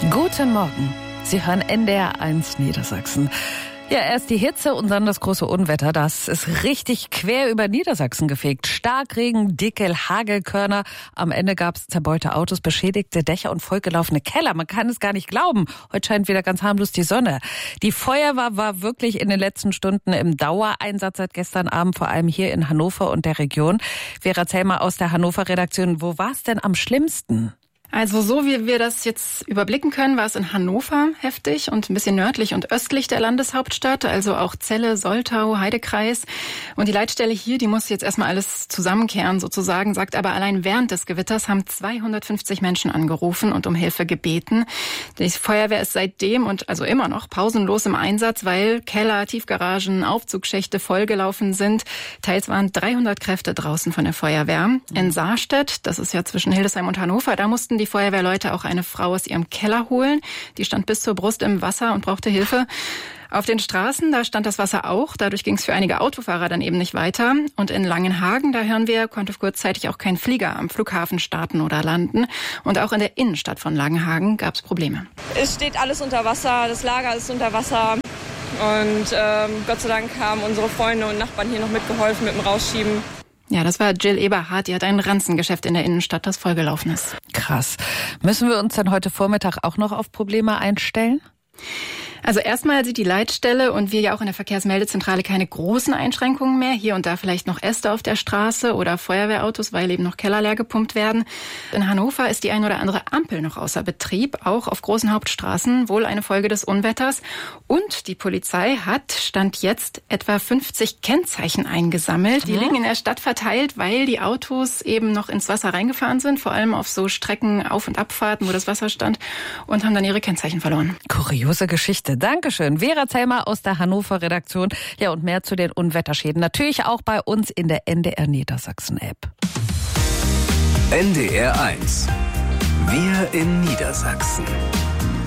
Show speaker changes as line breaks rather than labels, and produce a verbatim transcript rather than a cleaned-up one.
Guten Morgen. Sie hören N D R eins Niedersachsen. Ja, erst die Hitze und dann das große Unwetter. Das ist richtig quer über Niedersachsen gefegt. Starkregen, Dickel, Hagelkörner. Am Ende gab es zerbeute Autos, beschädigte Dächer und vollgelaufene Keller. Man kann es gar nicht glauben. Heute scheint wieder ganz harmlos die Sonne. Die Feuerwehr war wirklich in den letzten Stunden im Dauereinsatz seit gestern Abend, vor allem hier in Hannover und der Region. Vera Zellmer aus der Hannover-Redaktion. Wo war es denn am schlimmsten?
Also so wie wir das jetzt überblicken können, war es in Hannover heftig und ein bisschen nördlich und östlich der Landeshauptstadt, also auch Celle, Soltau, Heidekreis. Und die Leitstelle hier, die muss jetzt erstmal alles zusammenkehren sozusagen, sagt aber allein während des Gewitters haben zweihundertfünfzig Menschen angerufen und um Hilfe gebeten. Die Feuerwehr ist seitdem und also immer noch pausenlos im Einsatz, weil Keller, Tiefgaragen, Aufzugschächte vollgelaufen sind. Teils waren dreihundert Kräfte draußen von der Feuerwehr. In Saarstedt, das ist ja zwischen Hildesheim und Hannover, da mussten die Feuerwehrleute auch eine Frau aus ihrem Keller holen. Die stand bis zur Brust im Wasser und brauchte Hilfe. Auf den Straßen, da stand das Wasser auch. Dadurch ging es für einige Autofahrer dann eben nicht weiter. Und in Langenhagen, da hören wir, konnte kurzzeitig auch kein Flieger am Flughafen starten oder landen. Und auch in der Innenstadt von Langenhagen gab es Probleme.
Es steht alles unter Wasser, das Lager ist unter Wasser. Und ähm, Gott sei Dank haben unsere Freunde und Nachbarn hier noch mitgeholfen mit dem Rausschieben.
Ja, das war Jill Eberhardt. Die hat ein Ranzengeschäft in der Innenstadt, das vollgelaufen ist.
Krass. Müssen wir uns dann heute Vormittag auch noch auf Probleme einstellen?
Also erstmal sieht die Leitstelle und wir ja auch in der Verkehrsmeldezentrale keine großen Einschränkungen mehr. Hier und da vielleicht noch Äste auf der Straße oder Feuerwehrautos, weil eben noch Keller leer gepumpt werden. In Hannover ist die ein oder andere Ampel noch außer Betrieb, auch auf großen Hauptstraßen, wohl eine Folge des Unwetters. Und die Polizei hat, Stand jetzt, etwa fünfzig Kennzeichen eingesammelt. Die mhm. liegen in der Stadt verteilt, weil die Autos eben noch ins Wasser reingefahren sind, vor allem auf so Strecken, Auf- und Abfahrten, wo das Wasser stand, und haben dann ihre Kennzeichen verloren.
Kuriose Geschichte. Dankeschön. Vera Zellmer aus der Hannover-Redaktion. Ja, und mehr zu den Unwetterschäden natürlich auch bei uns in der N D R Niedersachsen-App.
N D R eins. Wir in Niedersachsen.